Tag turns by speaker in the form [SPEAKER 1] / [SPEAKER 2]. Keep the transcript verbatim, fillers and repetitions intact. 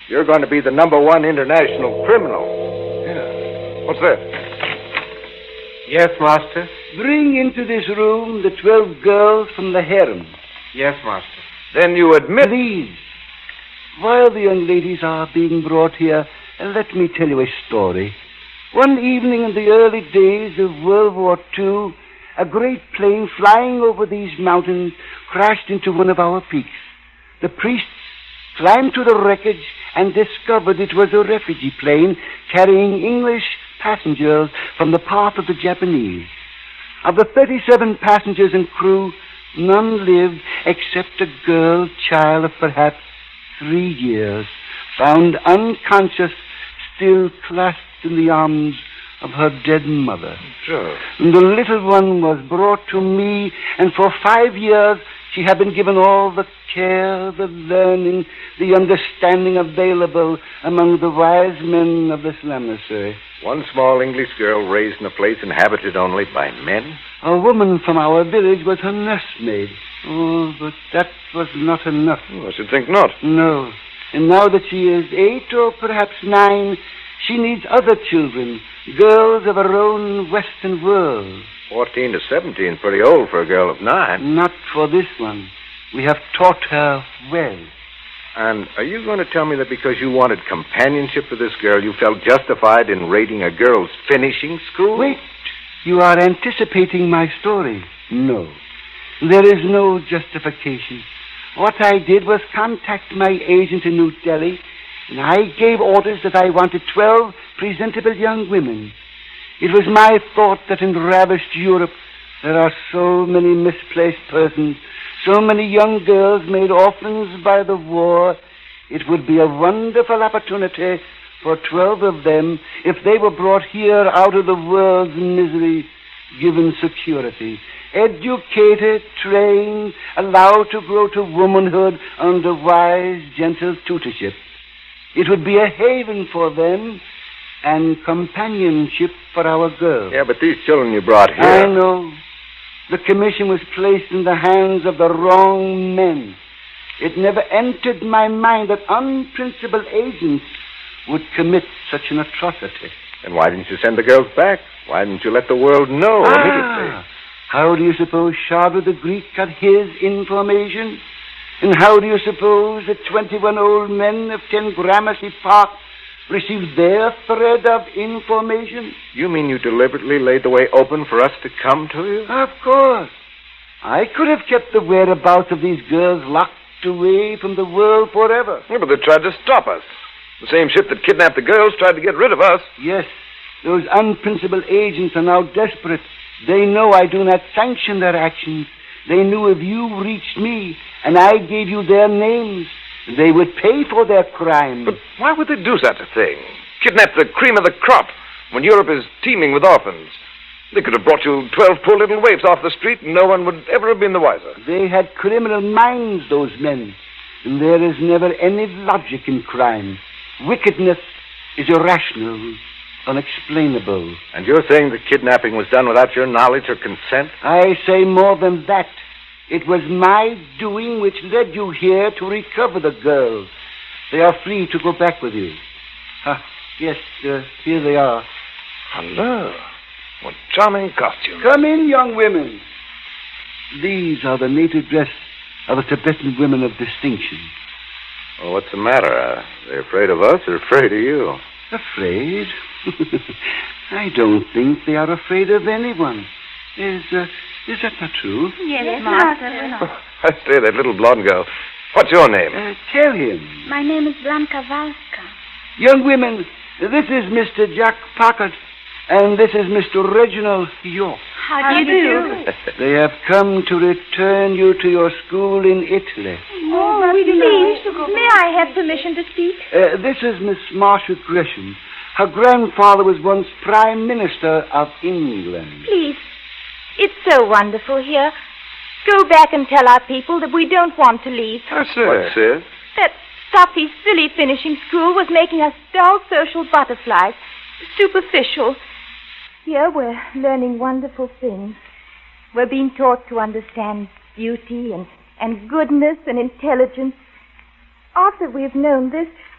[SPEAKER 1] You're going to be the number one international criminal.
[SPEAKER 2] Yeah. What's that?
[SPEAKER 3] Yes, Master.
[SPEAKER 4] Bring into this room the twelve girls from the harem.
[SPEAKER 3] Yes, Master.
[SPEAKER 1] Then you admit...
[SPEAKER 4] Please, while the young ladies are being brought here, let me tell you a story. One evening in the early days of World War Two, a great plane flying over these mountains crashed into one of our peaks. The priests climbed to the wreckage and discovered it was a refugee plane carrying English passengers from the path of the Japanese. Of the thirty-seven passengers and crew, none lived except a girl child of perhaps three years, found unconscious, still clasped in the arms of her dead mother.
[SPEAKER 1] Sure.
[SPEAKER 4] And the little one was brought to me, and for five years she had been given all the care, the learning, the understanding available among the wise men of this lamasery.
[SPEAKER 1] One small English girl raised in a place inhabited only by men?
[SPEAKER 4] A woman from our village was her nursemaid. Oh, but that was not enough.
[SPEAKER 1] Oh, I should think not.
[SPEAKER 4] No. And now that she is eight or perhaps nine, she needs other children, girls of her own Western world.
[SPEAKER 1] Fourteen to seventeen, pretty old for a girl of nine.
[SPEAKER 4] Not for this one. We have taught her well.
[SPEAKER 1] And are you going to tell me that because you wanted companionship for this girl, you felt justified in raiding a girl's finishing school?
[SPEAKER 4] Wait. You are anticipating my story. No. There is no justification. What I did was contact my agent in New Delhi, and I gave orders that I wanted twelve presentable young women. It was my thought that in ravished Europe there are so many misplaced persons, so many young girls made orphans by the war. It would be a wonderful opportunity for twelve of them if they were brought here out of the world's misery, given security, educated, trained, allowed to grow to womanhood under wise, gentle tutorship. It would be a haven for them and companionship for our girls.
[SPEAKER 1] Yeah, but these children you brought here...
[SPEAKER 4] I know. The commission was placed in the hands of the wrong men. It never entered my mind that unprincipled agents would commit such an atrocity.
[SPEAKER 1] Then why didn't you send the girls back? Why didn't you let the world know
[SPEAKER 4] ah,
[SPEAKER 1] immediately?
[SPEAKER 4] How do you suppose Sharda the Greek got his information? And how do you suppose the twenty-one old men of ten Gramercy Park received their thread of information?
[SPEAKER 1] You mean you deliberately laid the way open for us to come to you?
[SPEAKER 4] Of course. I could have kept the whereabouts of these girls locked away from the world forever.
[SPEAKER 2] Yeah, but they tried to stop us. The same ship that kidnapped the girls tried to get rid of us.
[SPEAKER 4] Yes, those unprincipled agents are now desperate. They know I do not sanction their actions. They knew if you reached me and I gave you their names, they would pay for their crime.
[SPEAKER 2] But why would they do such a thing? Kidnap the cream of the crop when Europe is teeming with orphans. They could have brought you twelve poor little waifs off the street and no one would ever have been the wiser.
[SPEAKER 4] They had criminal minds, those men. And there is never any logic in crime. Wickedness is irrational, unexplainable.
[SPEAKER 1] And you're saying the kidnapping was done without your knowledge or consent?
[SPEAKER 4] I say more than that. It was my doing which led you here to recover the girls. They are free to go back with you. Ah, yes, uh, here they are.
[SPEAKER 2] Hello. What charming costumes.
[SPEAKER 4] Come in, young women. These are the native dress of the Tibetan women of distinction.
[SPEAKER 1] Well, what's the matter? Are they afraid of us or afraid of you?
[SPEAKER 4] Afraid? I don't think they are afraid of anyone. Is, uh, is that not true?
[SPEAKER 5] Yes,
[SPEAKER 6] Yes,
[SPEAKER 5] Master.
[SPEAKER 6] Master.
[SPEAKER 2] I say, that little blonde girl. What's your name?
[SPEAKER 4] Uh, tell him.
[SPEAKER 6] My name is Blanka Valska.
[SPEAKER 4] Young women, this is Mister Jack Packard, and this is Mister Reginald York.
[SPEAKER 6] How do you do?
[SPEAKER 4] They have come to return you to your school in Italy.
[SPEAKER 6] Oh, please, may I have permission to speak?
[SPEAKER 4] Uh, this is Miss Marcia Gresham. Her grandfather was once Prime Minister of England.
[SPEAKER 5] Please, it's so wonderful here. Go back and tell our people that we don't want to leave.
[SPEAKER 2] Oh, sir.
[SPEAKER 1] What, sis?
[SPEAKER 5] That stuffy, silly finishing school was making us dull social butterflies. Superficial. Here we're learning wonderful things. We're being taught to understand beauty and, and goodness and intelligence. After we've known this,